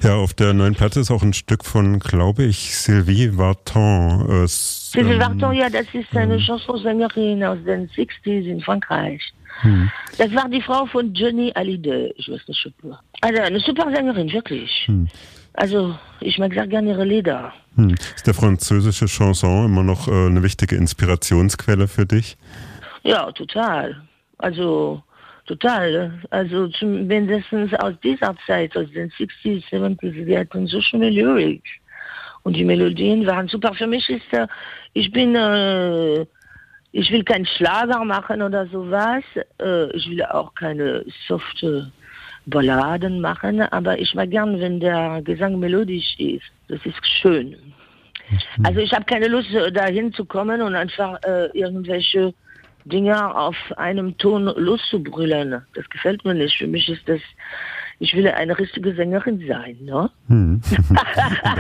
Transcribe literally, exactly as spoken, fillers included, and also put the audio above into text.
Ja, auf der neuen Platte ist auch ein Stück von, glaube ich, Sylvie Vartan. Äh, Sylvie ähm, Vartan, ja, das ist eine ähm, Chansonsängerin aus den sechziger in Frankreich. Hm. Das war die Frau von Johnny Hallyday, ich weiß nicht, ob... Also eine super Sängerin, wirklich. Hm. Also, ich mag sehr gerne ihre Lieder. Hm. Ist der französische Chanson immer noch äh, eine wichtige Inspirationsquelle für dich? Ja, total. Also, total. Also, zumindest aus dieser Zeit, aus den sechziger, siebziger, wir hatten so schöne Lyrics. Und die Melodien waren super. Für mich ist, äh, ich bin, äh, ich will keinen Schlager machen oder sowas. Äh, ich will auch keine softe Balladen machen, aber ich mag gern, wenn der Gesang melodisch ist. Das ist schön. Mhm. Also ich habe keine Lust, dahin zu kommen und einfach äh, irgendwelche Dinge auf einem Ton loszubrüllen. Das gefällt mir nicht. Für mich ist das, ich will eine richtige Sängerin sein, ne? Mhm.